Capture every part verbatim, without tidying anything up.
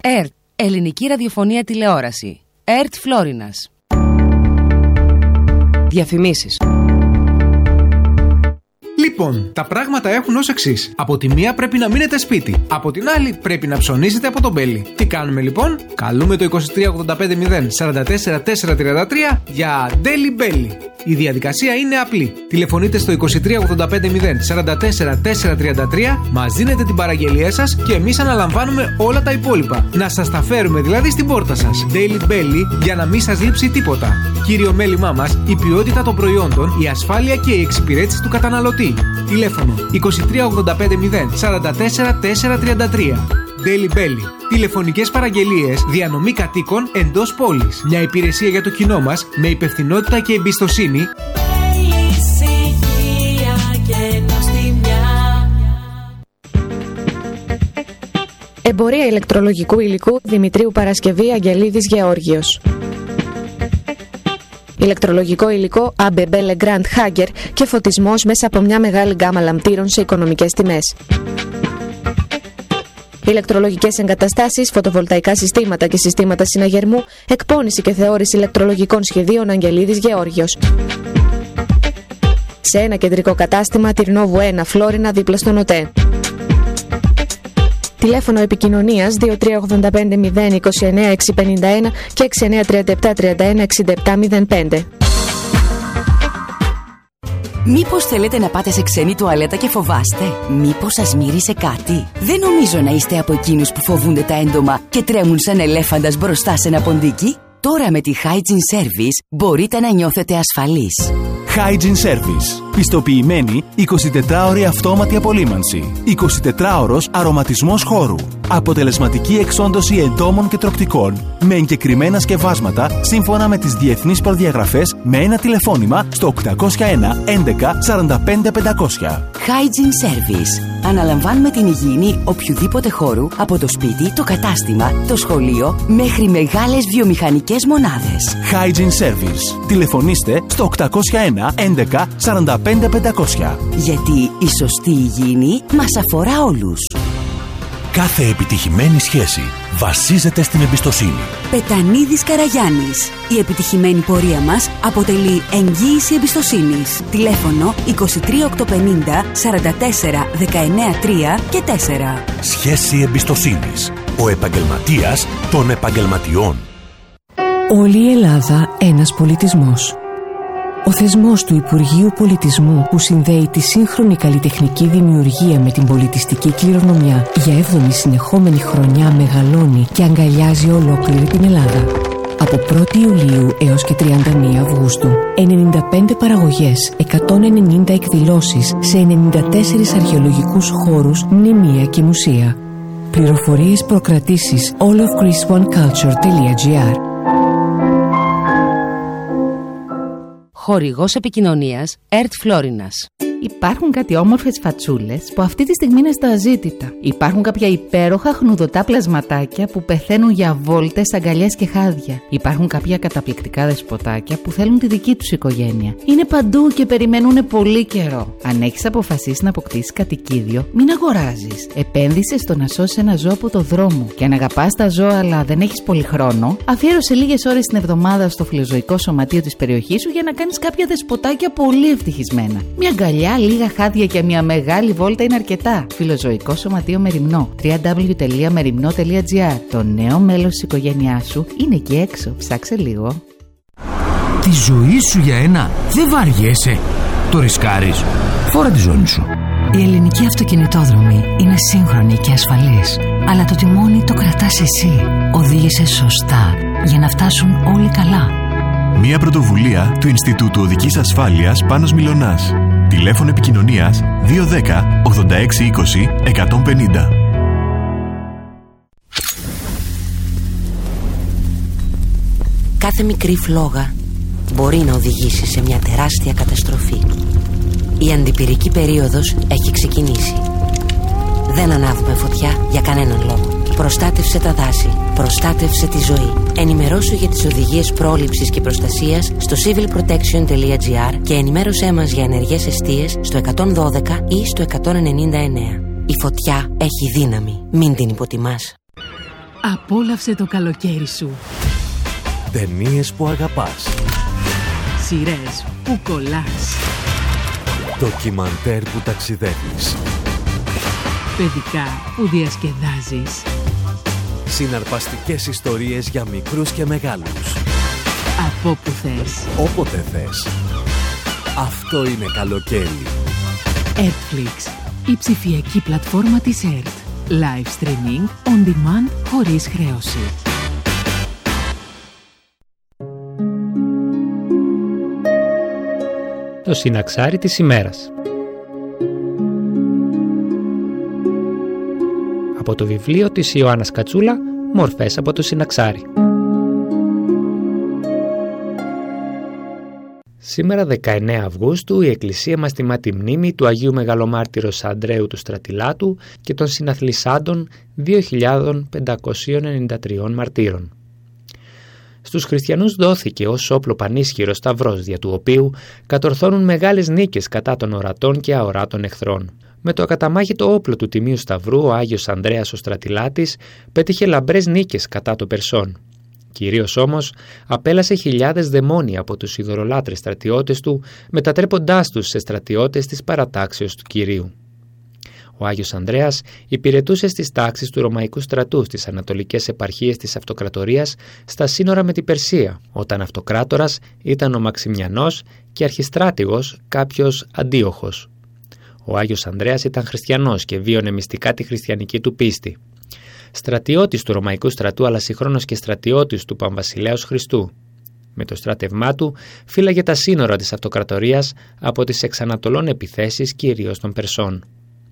ΕΡΤ, Ελληνική Ραδιοφωνία Τηλεόραση. ΕΡΤ Φλόρινας. Διαφημίσεις. Λοιπόν, τα πράγματα έχουν ως εξής. Από τη μία πρέπει να μείνετε σπίτι. Από την άλλη πρέπει να ψωνίσετε από τον Μπέλι. Τι κάνουμε λοιπόν? Καλούμε το είκοσι τρία ογδόντα πέντε μηδέν σαράντα τέσσερα τετρακόσια τριάντα τρία για Deli Belly. Η διαδικασία είναι απλή. Τηλεφωνείτε στο είκοσι τρία ογδόντα πέντε μηδέν σαράντα τέσσερα τετρακόσια τριάντα τρία, μας δίνετε την παραγγελία σας και εμείς αναλαμβάνουμε όλα τα υπόλοιπα. Να σας τα φέρουμε δηλαδή στην πόρτα σας. Deli Belly, για να μην σας λείψει τίποτα. Κύριο μέλημά μας, η ποιότητα των προϊόντων, η ασφάλεια και η εξυπηρέτηση του καταναλωτή. Τηλέφωνο είκοσι τρία ογδόντα πέντε μηδέν σαράντα τέσσερα τετρακόσια τριάντα τρία. Deli Belly. Τηλεφωνικές παραγγελίες, διανομή κατοίκων εντός πόλης. Μια υπηρεσία για το κοινό μας με υπευθυνότητα και εμπιστοσύνη. Εμπορία ηλεκτρολογικού υλικού Δημητρίου Παρασκευή Αγγελίδης Γεώργιος. Ηλεκτρολογικό υλικό έι μπι μπι Legrand Hager και φωτισμός μέσα από μια μεγάλη γκάμα λαμπτήρων σε οικονομικές τιμές. Ηλεκτρολογικές εγκαταστάσεις, φωτοβολταϊκά συστήματα και συστήματα συναγερμού, εκπώνηση και θεώρηση ηλεκτρολογικών σχεδίων Αγγελίδης Γεώργιος. Σε ένα κεντρικό κατάστημα, Τυρνόβου ένα, Φλόρινα, δίπλα στον ΟΤΕ. Τηλέφωνο επικοινωνίας δύο τρία ογδόντα πέντε μηδέν είκοσι εννέα εξακόσια πενήντα ένα και έξι εννέα τριάντα επτά τριάντα ένα εξήντα επτά μηδέν πέντε. Μήπως θέλετε να πάτε σε ξένη τουαλέτα και φοβάστε? Μήπως σας μύρισε κάτι? Δεν νομίζω να είστε από εκείνους που φοβούνται τα έντομα και τρέμουν σαν ελέφαντας μπροστά σε ένα ποντίκι. Τώρα με τη Hygiene Service μπορείτε να νιώθετε ασφαλείς. Hygiene Service. Πιστοποιημένη εικοσιτετράωρη αυτόματη απολύμανση. εικοσιτετράωρος αρωματισμός χώρου. Αποτελεσματική εξόντωση εντόμων και τροκτικών με εγκεκριμένα σκευάσματα σύμφωνα με τις διεθνείς προδιαγραφές με ένα τηλεφώνημα στο οκτακόσια ένα έντεκα σαράντα πέντε πεντακόσια. Hygiene Service. Αναλαμβάνουμε την υγιεινή οποιοδήποτε χώρου από το σπίτι, το κατάστημα, το σχολείο μέχρι μεγάλες βιομηχανικές μονάδες. Hygiene Service. Τηλεφωνήστε στο οκτακόσια ένα έντεκα σαράντα πέντε πεντακόσια. Γιατί η σωστή υγιεινή μας αφορά όλους. Κάθε επιτυχημένη σχέση βασίζεται στην εμπιστοσύνη. Πετανίδης Καραγιάννης. Η επιτυχημένη πορεία μας αποτελεί εγγύηση εμπιστοσύνης. Τηλέφωνο είκοσι τρία οκτακόσια πενήντα σαράντα τέσσερα δεκαεννέα τρία και τέσσερα. Σχέση εμπιστοσύνης. Ο επαγγελματίας των επαγγελματιών. Όλη η Ελλάδα ένας πολιτισμός. Ο θεσμός του Υπουργείου Πολιτισμού που συνδέει τη σύγχρονη καλλιτεχνική δημιουργία με την πολιτιστική κληρονομιά για έβδομη συνεχόμενη χρονιά μεγαλώνει και αγκαλιάζει ολόκληρη την Ελλάδα. Από πρώτη Ιουλίου έως και τριάντα μία Αυγούστου, ενενήντα πέντε παραγωγές, εκατόν ενενήντα εκδηλώσεις σε ενενήντα τέσσερις αρχαιολογικούς χώρους, μνημεία και μουσεία. Πληροφορίες προκρατήσεις all of greece one culture τελεία gr. Χορηγός επικοινωνίας ΕΡΤ Φλόρινας. Υπάρχουν κάτι όμορφες φατσούλες που αυτή τη στιγμή είναι στα αζήτητα. Υπάρχουν κάποια υπέροχα χνουδωτά πλασματάκια που πεθαίνουν για βόλτες, αγκαλιές και χάδια. Υπάρχουν κάποια καταπληκτικά δεσποτάκια που θέλουν τη δική τους οικογένεια. Είναι παντού και περιμένουν πολύ καιρό. Αν έχεις αποφασίσει να αποκτήσεις κατοικίδιο, μην αγοράζεις. Επένδυσε στο να σώσεις ένα ζώο από το δρόμο. Και αν αγαπάς τα ζώα αλλά δεν έχεις πολύ χρόνο, αφιέρωσε λίγες ώρες την εβδομάδα στο φιλοζωικό σωματείο της περιοχής σου για να κάνεις κάποια δεσποτάκια πολύ ευτυχισμένα. Μια αγκαλιά, λίγα χάδια και μια μεγάλη βόλτα είναι αρκετά. Φιλοζωικό σωματείο Μεριμνό. double-u double-u double-u τελεία μεριμνό τελεία gr. Το νέο μέλος της οικογένειάς σου είναι εκεί έξω. Ψάξε λίγο. Τη ζωή σου για ένα δεν βαριέσαι. Το ρισκάρεις. Φόρα τη ζώνη σου. Η ελληνική αυτοκινητόδρομη είναι σύγχρονη και ασφαλής. Αλλά το τιμόνι το κρατάς εσύ. Οδήγησε σωστά για να φτάσουν όλοι καλά. Μια πρωτοβουλία του Ινστιτούτου Οδικής Ασφάλειας Πάνος Μιλωνάς. Τηλέφωνο επικοινωνίας δύο ένα μηδέν ογδόντα έξι είκοσι εκατόν πενήντα. Κάθε μικρή φλόγα μπορεί να οδηγήσει σε μια τεράστια καταστροφή. Η αντιπυρική περίοδος έχει ξεκινήσει. Δεν ανάβουμε φωτιά για κανέναν λόγο. Προστάτευσε τα δάση. Προστάτευσε τη ζωή. Ενημερώσου για τις οδηγίες πρόληψης και προστασίας στο civil protection τελεία gr και ενημέρωσέ μας για ενεργές εστίες στο εκατόν δώδεκα ή στο εκατόν ενενήντα εννέα. Η φωτιά έχει δύναμη. Μην την υποτιμάς. Απόλαυσε το καλοκαίρι σου. Ταινίες που αγαπάς. Σειρές που κολλάς. Ντοκιμαντέρ που ταξιδεύεις. Παιδικά που διασκεδάζεις. Συναρπαστικές ιστορίες για μικρούς και μεγάλους. Από όπου θες. Όποτε θες. Αυτό είναι καλοκαίρι. Airtflix, η ψηφιακή πλατφόρμα της ΕΡΤ. Live streaming on demand χωρίς χρέωση. Το συναξάρι της ημέρας. Από το βιβλίο της Ιωάννας Κατσούλα, «Μορφές από το συναξάρι». Σήμερα δεκαεννέα Αυγούστου η Εκκλησία μας τιμά τη μνήμη του Αγίου Μεγαλομάρτυρος Ανδρέου του Στρατιλάτου και των συναθλισσάντων δύο χιλιάδες πεντακόσιων ενενήντα τριών μαρτύρων. Στους χριστιανούς δόθηκε ως όπλο πανίσχυρο σταυρός, δια του οποίου κατορθώνουν μεγάλες νίκες κατά των ορατών και αοράτων εχθρών. Με το ακαταμάχητο όπλο του Τιμίου Σταυρού ο Άγιος Ανδρέας ο Στρατιλάτης πέτυχε λαμπρές νίκες κατά των Περσών. Κυρίως όμως απέλασε χιλιάδες δαιμόνια από τους ειδωλολάτρες στρατιώτες του, μετατρέποντάς τους σε στρατιώτες της παρατάξεως του Κυρίου. Ο Άγιος Ανδρέας υπηρετούσε στις τάξεις του Ρωμαϊκού στρατού στις ανατολικές επαρχίες της Αυτοκρατορίας στα σύνορα με την Περσία, όταν αυτοκράτορας ήταν ο Μαξιμιανός και αρχιστράτηγος κάποιος Αντίοχος. Ο Άγιος Ανδρέας ήταν χριστιανός και βίωνε μυστικά τη χριστιανική του πίστη. Στρατιώτης του Ρωμαϊκού στρατού, αλλά συγχρόνως και στρατιώτης του Παμβασιλέως Χριστού. Με το στράτευμά του φύλαγε τα σύνορα της Αυτοκρατορίας από τις εξανατολών επιθέσεις κυρίως των Περσών.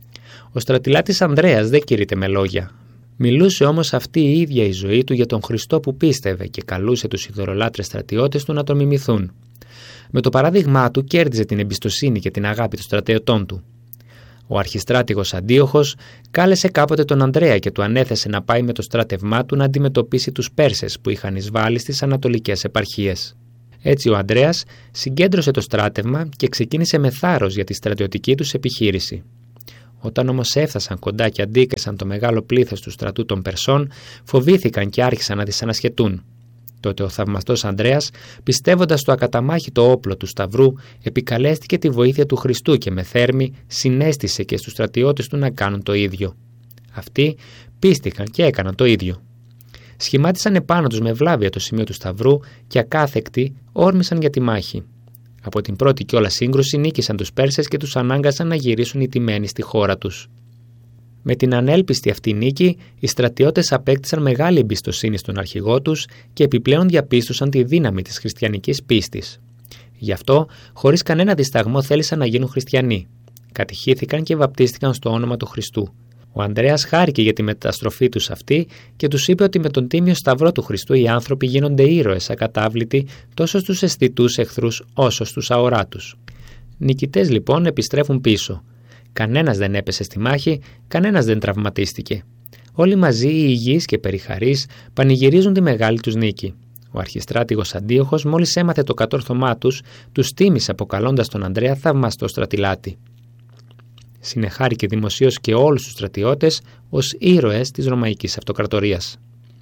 Ο στρατιλάτης Ανδρέας δεν κηρύττε με λόγια. Μιλούσε όμως αυτή η ίδια η ζωή του για τον Χριστό που πίστευε και καλούσε τους ειδωλολάτρες στρατιώτες του να τον μιμηθούν. Με το παράδειγμά του κέρδιζε την εμπιστοσύνη και την αγάπη των στρατιωτών του. Ο αρχιστράτηγος Αντίοχος κάλεσε κάποτε τον Ανδρέα και του ανέθεσε να πάει με το στράτευμά του να αντιμετωπίσει τους Πέρσες που είχαν εισβάλει στις ανατολικές επαρχίες. Έτσι ο Ανδρέας συγκέντρωσε το στράτευμα και ξεκίνησε με θάρρος για τη στρατιωτική τους επιχείρηση. Όταν όμως έφτασαν κοντά και αντίκρισαν το μεγάλο πλήθος του στρατού των Περσών, φοβήθηκαν και άρχισαν να δυσανασχετούν. Τότε ο θαυμαστός Ανδρέας, πιστεύοντας το ακαταμάχητο όπλο του Σταυρού, επικαλέστηκε τη βοήθεια του Χριστού και με θέρμη συνέστησε και στους στρατιώτες του να κάνουν το ίδιο. Αυτοί πίστηκαν και έκαναν το ίδιο. Σχημάτισαν επάνω τους με βλάβεια το σημείο του Σταυρού και ακάθεκτοι όρμησαν για τη μάχη. Από την πρώτη κιόλας σύγκρουση νίκησαν τους Πέρσες και τους ανάγκασαν να γυρίσουν ηττημένοι στη χώρα τους. Με την ανέλπιστη αυτή νίκη, οι στρατιώτες απέκτησαν μεγάλη εμπιστοσύνη στον αρχηγό τους και επιπλέον διαπίστωσαν τη δύναμη της χριστιανικής πίστης. Γι' αυτό, χωρίς κανένα δισταγμό, θέλησαν να γίνουν χριστιανοί. Κατηχήθηκαν και βαπτίστηκαν στο όνομα του Χριστού. Ο Ανδρέας χάρηκε για τη μεταστροφή τους αυτή και τους είπε ότι με τον τίμιο σταυρό του Χριστού οι άνθρωποι γίνονται ήρωες ακατάβλητοι τόσο στους αισθητούς εχθρούς όσο στους αοράτους. Νικητές λοιπόν επιστρέφουν πίσω. Κανένας δεν έπεσε στη μάχη, κανένας δεν τραυματίστηκε. Όλοι μαζί οι υγιείς και περιχαρείς πανηγυρίζουν τη μεγάλη τους νίκη. Ο αρχιστράτηγος Αντίοχος, μόλις έμαθε το κατόρθωμά τους, τους τίμησε αποκαλώντας τον Ανδρέα θαυμαστό στρατιλάτη. Συνεχάρηκε δημοσίως και όλους τους στρατιώτες ως ήρωες της Ρωμαϊκής Αυτοκρατορίας.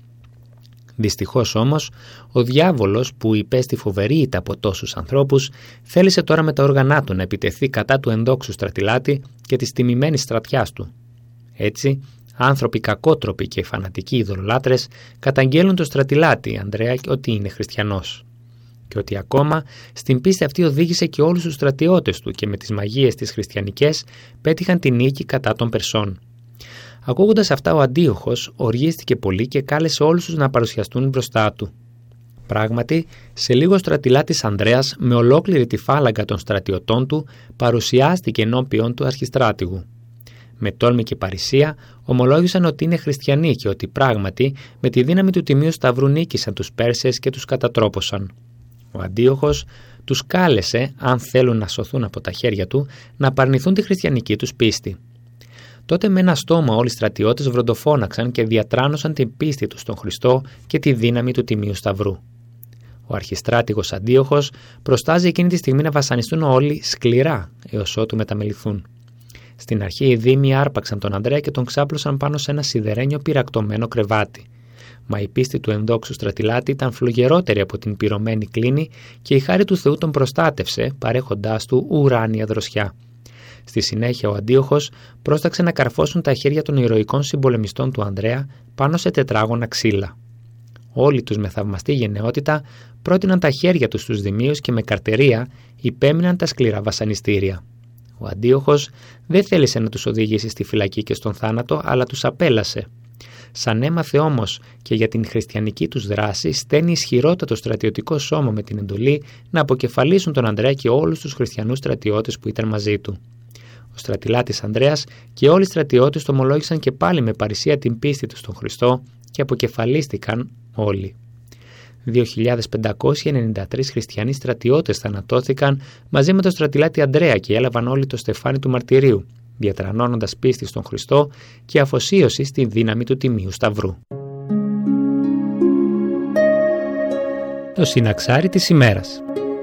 Δυστυχώς όμως, ο διάβολος που υπέστη φοβερή ήττα από τόσους ανθρώπους θέλησε τώρα με τα όργανά του να επιτεθεί κατά του ενδόξου στρατιλάτη και της τιμημένης στρατιάς του. Έτσι, άνθρωποι κακότροποι και φανατικοί ειδωλολάτρες καταγγέλουν το στρατιλάτη Ανδρέα ότι είναι χριστιανός. Και ότι ακόμα στην πίστη αυτή οδήγησε και όλους τους στρατιώτες του και με τις μαγείες τις χριστιανικές πέτυχαν τη νίκη κατά των Περσών. Ακούγοντας αυτά, ο Αντίοχος οργίστηκε πολύ και κάλεσε όλους τους να παρουσιαστούν μπροστά του. Πράγματι, σε λίγο ο στρατιλάτης Ανδρέας με ολόκληρη τη φάλαγγα των στρατιωτών του παρουσιάστηκε ενώπιον του αρχιστράτηγου. Με τόλμη και παρησία ομολόγησαν ότι είναι χριστιανοί και ότι πράγματι με τη δύναμη του Τιμίου Σταυρού νίκησαν τους Πέρσες και τους κατατρόπωσαν. Ο Αντίοχος τους κάλεσε, αν θέλουν να σωθούν από τα χέρια του, να απαρνηθούν τη χριστιανική τους πίστη. Τότε με ένα στόμα όλοι οι στρατιώτες βροντοφώναξαν και διατράνωσαν την πίστη τους στον Χριστό και τη δύναμη του Τιμίου Σταυρού. Ο αρχιστράτηγος Αντίοχος προστάζει εκείνη τη στιγμή να βασανιστούν όλοι σκληρά έως ότου μεταμεληθούν. Στην αρχή οι δήμοι άρπαξαν τον Ανδρέα και τον ξάπλωσαν πάνω σε ένα σιδερένιο πυρακτωμένο κρεβάτι. Μα η πίστη του ενδόξου στρατιλάτη ήταν φλογερότερη από την πυρωμένη κλίνη και η χάρη του Θεού τον προστάτευσε, παρέχοντάς του ουράνια δροσιά. Στη συνέχεια ο Αντίοχος πρόσταξε να καρφώσουν τα χέρια των ηρωικών συμπολεμιστών του Ανδρέα πάνω σε τετράγωνα ξύλα. Όλοι τους με θαυμαστή γενναιότητα πρότειναν τα χέρια τους στους δημίους και με καρτερία υπέμειναν τα σκληρά βασανιστήρια. Ο Αντίοχος δεν θέλησε να τους οδηγήσει στη φυλακή και στον θάνατο, αλλά τους απέλασε. Σαν έμαθε όμως και για την χριστιανική τους δράση, στέλνει ισχυρότατο στρατιωτικό σώμα με την εντολή να αποκεφαλίσουν τον Ανδρέα και όλους τους χριστιανούς στρατιώτες που ήταν μαζί του. Ο στρατιλάτης Ανδρέας και όλοι οι στρατιώτες το ομολόγησαν και πάλι με παρησία την πίστη τους στον Χριστό και αποκεφαλίστηκαν όλοι. δύο χιλιάδες πεντακόσιοι ενενήντα τρεις χριστιανοί στρατιώτες θανατώθηκαν μαζί με τον στρατιλάτη Ανδρέα και έλαβαν όλοι το στεφάνι του μαρτυρίου, διατρανώνοντας πίστη στον Χριστό και αφοσίωση στη δύναμη του Τιμίου Σταυρού. Το συναξάρι της ημέρας.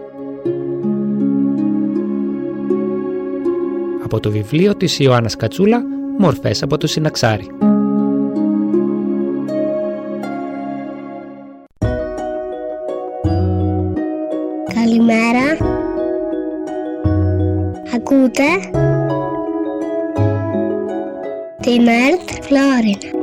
Από το βιβλίο της Ιωάννας Κατσούλα, μορφές από το συναξάρι. Καλημέρα. Ακούτε την ΕΡΤ Φλόρινα.